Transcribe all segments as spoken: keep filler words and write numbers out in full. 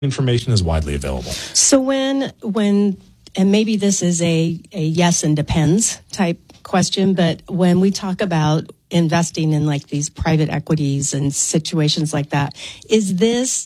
information is widely available. So when, when, and maybe this is a, a yes and depends type question, but when we talk about investing in like these private equities and situations like that, is this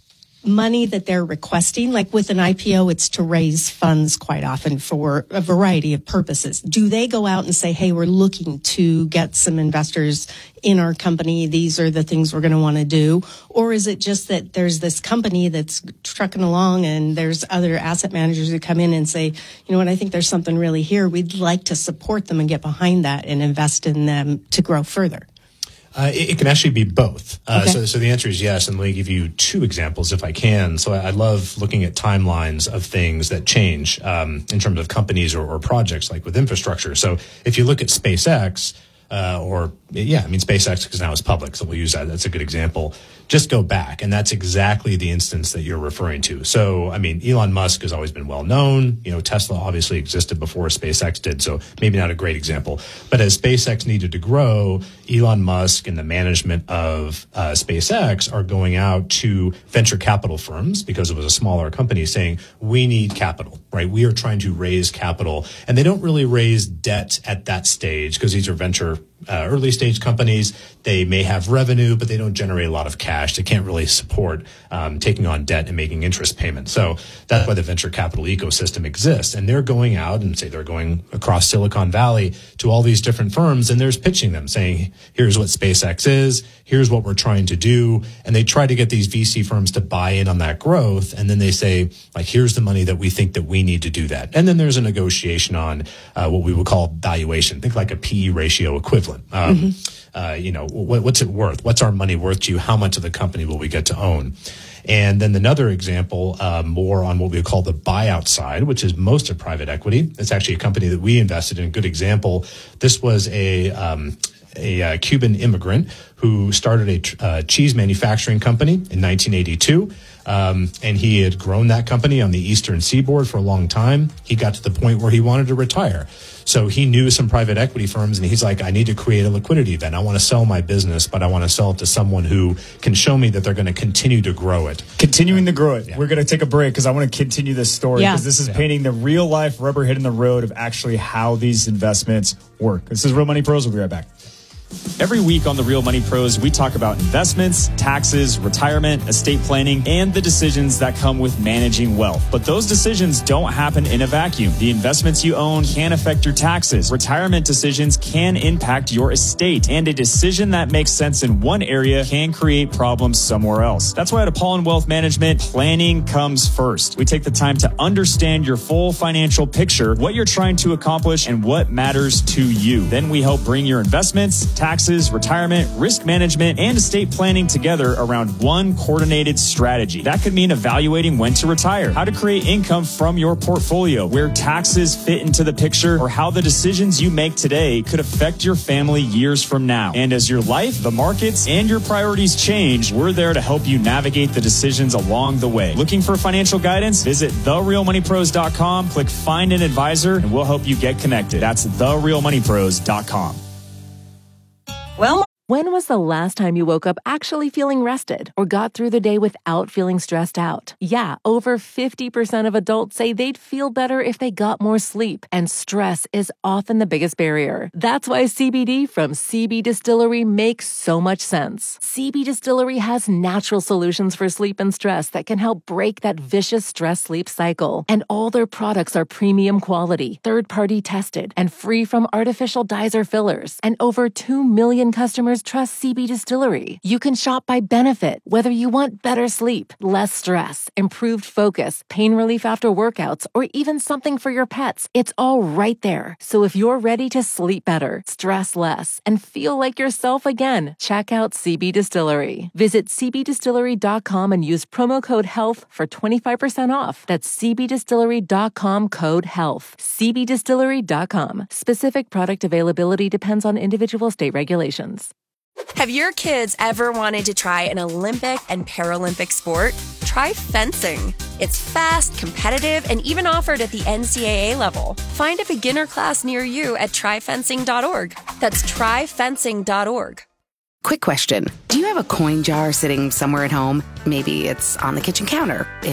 money that they're requesting? Like with an I P O, it's to raise funds quite often for a variety of purposes. Do they go out and say, hey, we're looking to get some investors in our company, these are the things we're going to want to do? Or is it just that there's this company that's trucking along and there's other asset managers who come in and say, you know what, I think there's something really here. We'd like to support them and get behind that and invest in them to grow further. Uh, it, it can actually be both. Uh, okay. so, so the answer is yes. And let me give you two examples if I can. So I, I love looking at timelines of things that change um, in terms of companies or, or projects, like with infrastructure. So if you look at SpaceX, uh, or yeah, I mean, SpaceX because now it's public, so we'll use that. That's a good example. Just go back, and that's exactly the instance that you're referring to. So, I mean, Elon Musk has always been well known. You know, Tesla obviously existed before SpaceX did, so maybe not a great example. But as SpaceX needed to grow, Elon Musk and the management of uh, SpaceX are going out to venture capital firms, because it was a smaller company, saying, we need capital, right? We are trying to raise capital. And they don't really raise debt at that stage because these are venture Uh, early stage companies. They may have revenue, but they don't generate a lot of cash. They can't really support um, taking on debt and making interest payments. So that's why the venture capital ecosystem exists. And they're going out and say they're going across Silicon Valley to all these different firms, and they're pitching them saying, here's what SpaceX is, here's what we're trying to do. And they try to get these V C firms to buy in on that growth. And then they say, like, here's the money that we think that we need to do that. And then there's a negotiation on uh, what we would call valuation. Think like a P E ratio equivalent. Um, mm-hmm. uh, you know, what, what's it worth? What's our money worth to you? How much of the company will we get to own? And then another example, uh, more on what we call the buyout side, which is most of private equity. It's actually a company that we invested in. A good example. This was a, um, a uh, Cuban immigrant who started a uh, cheese manufacturing company in nineteen eighty-two. Um, and he had grown that company on the Eastern Seaboard for a long time. He got to the point where he wanted to retire. So he knew some private equity firms, and he's like, I need to create a liquidity event. I want to sell my business, but I want to sell it to someone who can show me that they're going to continue to grow it. Continuing to grow it. Yeah. We're going to take a break because I want to continue this story because yeah. this is yeah. painting the real life rubber hitting the road of actually how these investments work. This is Real Money Pros. We'll be right back. Every week on the Real Money Pros, we talk about investments, taxes, retirement, estate planning, and the decisions that come with managing wealth. But those decisions don't happen in a vacuum. The investments you own can affect your taxes. Retirement decisions can impact your estate. And a decision that makes sense in one area can create problems somewhere else. That's why at Apollon Wealth Management, planning comes first. We take the time to understand your full financial picture, what you're trying to accomplish, and what matters to you. Then we help bring your investments, taxes, retirement, risk management, and estate planning together around one coordinated strategy. That could mean evaluating when to retire, how to create income from your portfolio, where taxes fit into the picture, or how the decisions you make today could affect your family years from now. And as your life, the markets, and your priorities change, we're there to help you navigate the decisions along the way. Looking for financial guidance? Visit the real money pros dot com, click Find an Advisor, and we'll help you get connected. That's the real money pros dot com. Well, when was the last time you woke up actually feeling rested or got through the day without feeling stressed out? Yeah, over fifty percent of adults say they'd feel better if they got more sleep, and stress is often the biggest barrier. That's why C B D from C B Distillery makes so much sense. C B Distillery has natural solutions for sleep and stress that can help break that vicious stress-sleep cycle. And all their products are premium quality, third-party tested, and free from artificial dyes or fillers. And over two million customers trust C B Distillery. You can shop by benefit, whether you want better sleep, less stress, improved focus, pain relief after workouts, or even something for your pets. It's all right there. So if you're ready to sleep better, stress less, and feel like yourself again, check out C B Distillery. Visit c b distillery dot com and use promo code HEALTH for twenty-five percent off. That's c b distillery dot com code HEALTH. c b distillery dot com. Specific product availability depends on individual state regulations. Have your kids ever wanted to try an Olympic and Paralympic sport? Try fencing. It's fast, competitive, and even offered at the N C double A level. Find a beginner class near you at try fencing dot org. That's try fencing dot org. Quick question. Do you have a coin jar sitting somewhere at home? Maybe it's on the kitchen counter.